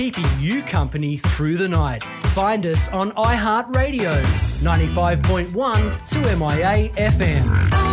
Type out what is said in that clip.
keeping you company through the night. Find us on iHeartRadio, 95.1 2MIA FM.